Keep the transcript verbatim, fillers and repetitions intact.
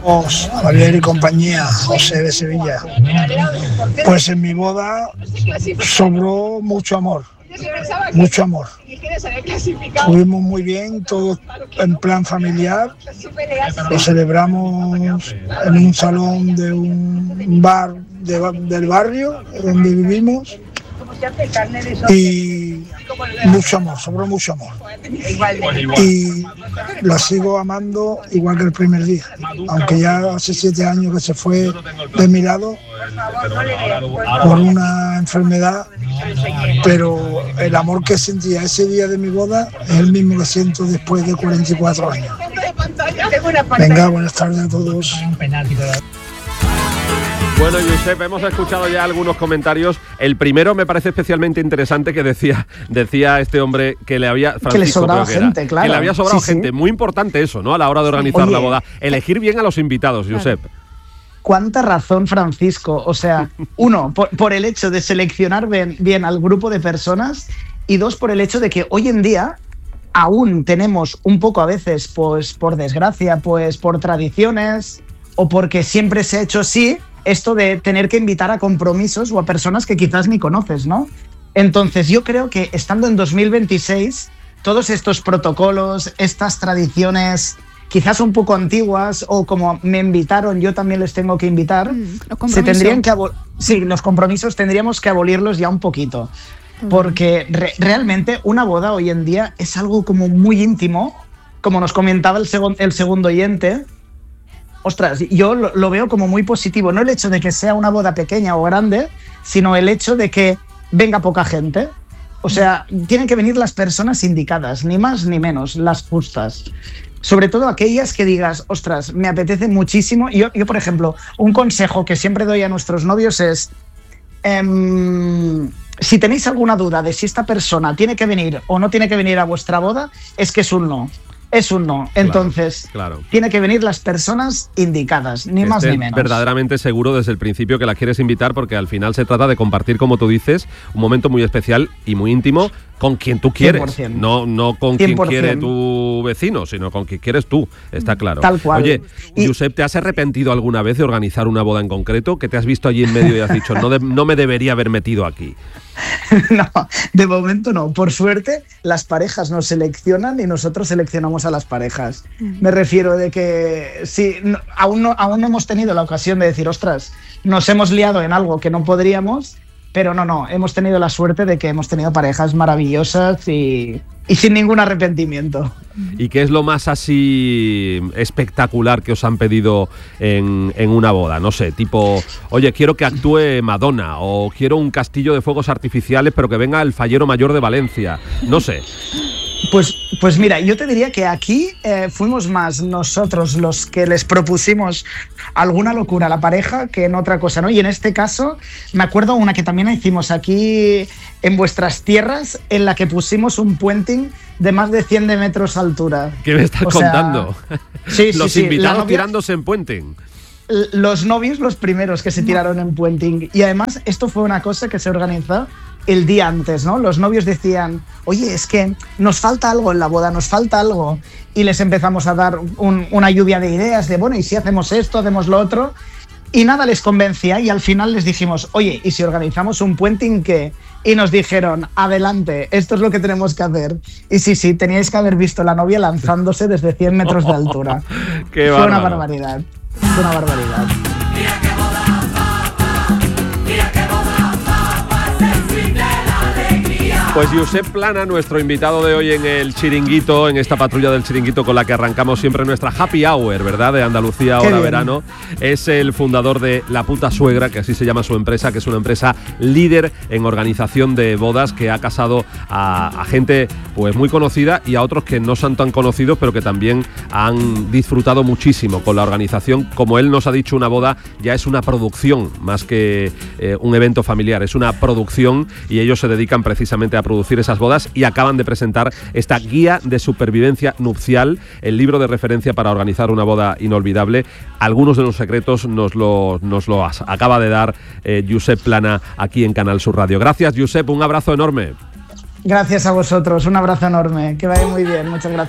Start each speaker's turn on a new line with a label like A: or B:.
A: Os, Javier y compañía, José de Sevilla. Pues en mi boda sobró mucho amor, mucho amor. Estuvimos muy bien, todos en plan familiar. Lo celebramos en un salón de un bar de, del barrio donde vivimos. Y mucho amor, sobró mucho amor. Y la sigo amando igual que el primer día, aunque ya hace siete años que se fue de mi lado por una enfermedad, pero el amor que sentía ese día de mi boda es el mismo que siento después de cuarenta y cuatro años. Venga, buenas tardes a todos.
B: Bueno, Josep, hemos escuchado ya algunos comentarios. El primero me parece especialmente interesante, que decía decía este hombre que le había Francisco,
C: que le sobraba que gente, era, claro.
B: Que le había sobrado
C: sí,
B: gente.
C: Sí.
B: Muy importante eso, ¿no? A la hora de organizar
C: Oye,
B: la boda. Elegir bien a los invitados, Josep.
C: Cuánta razón, Francisco. O sea, uno, por, por el hecho de seleccionar bien, bien al grupo de personas, y dos, por el hecho de que hoy en día aún tenemos un poco a veces, pues por desgracia, pues por tradiciones o porque siempre se ha hecho así, esto de tener que invitar a compromisos o a personas que quizás ni conoces, ¿no? Entonces yo creo que estando en dos mil veintiséis, todos estos protocolos, estas tradiciones quizás un poco antiguas, o como me invitaron, yo también les tengo que invitar, mm, se tendrían que abol- sí, los compromisos tendríamos que abolirlos ya un poquito. Porque re- realmente una boda hoy en día es algo como muy íntimo, como nos comentaba el, seg- el segundo oyente. Ostras, yo lo, lo veo como muy positivo, no el hecho de que sea una boda pequeña o grande, sino el hecho de que venga poca gente. O sea, tienen que venir las personas indicadas, ni más ni menos, las justas. Sobre todo aquellas que digas, ostras, me apetece muchísimo. Yo, yo por ejemplo, un consejo que siempre doy a nuestros novios es, eh, si tenéis alguna duda de si esta persona tiene que venir o no tiene que venir a vuestra boda, es que es un no. Es un no. Entonces,
B: claro, claro.
C: Tiene que venir las personas indicadas, ni
B: que
C: más ni menos.
B: Verdaderamente seguro desde el principio que la quieres invitar, porque al final se trata de compartir, como tú dices, un momento muy especial y muy íntimo con quien tú quieres.
C: cien por ciento.
B: No, no con
C: cien por
B: quien
C: ciento.
B: quiere tu vecino, sino con quien quieres tú. Está claro.
C: Tal cual.
B: Oye,
C: y...
B: Josep, ¿te has arrepentido alguna vez de organizar una boda en concreto? Que te has visto allí en medio y has dicho, no, de, no me debería haber metido aquí.
C: No, de momento no. Por suerte, las parejas nos seleccionan y nosotros seleccionamos a las parejas. Me refiero de que sí, no, aún, no, aún no hemos tenido la ocasión de decir, ostras, nos hemos liado en algo que no podríamos, pero no, no, hemos tenido la suerte de que hemos tenido parejas maravillosas y, y sin ningún arrepentimiento.
B: ¿Y qué es lo más así espectacular que os han pedido en, en una boda? No sé, tipo, oye, quiero que actúe Madonna, o quiero un castillo de fuegos artificiales, pero que venga el Fallero Mayor de Valencia. No sé.
C: Pues, pues mira, yo te diría que aquí eh, fuimos más nosotros los que les propusimos alguna locura a la pareja que en otra cosa, ¿no? Y en este caso, me acuerdo una que también hicimos aquí en vuestras tierras, en la que pusimos un puenting de más de cien de metros de altura.
B: ¿Qué me estás
C: o
B: contando?
C: Sea, sí, sí,
B: los
C: sí,
B: invitados
C: novia,
B: tirándose en puenting.
C: Los novios los primeros que se tiraron en puenting. Y además, esto fue una cosa que se organizó el día antes, ¿no? Los novios decían, oye, es que nos falta algo en la boda, nos falta algo. Y les empezamos a dar un, una lluvia de ideas de, bueno, ¿y si hacemos esto, hacemos lo otro? Y nada les convencía, y al final les dijimos, oye, ¿y si organizamos un puenting qué? Y nos dijeron, adelante, esto es lo que tenemos que hacer. Y sí, sí, teníais que haber visto la novia lanzándose desde cien metros de altura.
B: Qué
C: Fue
B: bárbaro.
C: una barbaridad, fue una barbaridad.
B: Pues Josep Plana, nuestro invitado de hoy en el Chiringuito, en esta patrulla del Chiringuito con la que arrancamos siempre nuestra Happy Hour, ¿verdad? De Andalucía, hora verano. Es el fundador de La Puta Suegra, que así se llama su empresa, que es una empresa líder en organización de bodas, que ha casado a, a gente pues muy conocida y a otros que no son tan conocidos, pero que también han disfrutado muchísimo con la organización. Como él nos ha dicho, una boda ya es una producción más que eh, un evento familiar, es una producción, y ellos se dedican precisamente a producir esas bodas, y acaban de presentar esta guía de supervivencia nupcial, el libro de referencia para organizar una boda inolvidable. Algunos de los secretos nos lo, nos lo acaba de dar eh, Josep Plana aquí en Canal Sur Radio. Gracias, Josep, un abrazo enorme.
C: Gracias a vosotros, un abrazo enorme, que vaya muy bien, muchas gracias.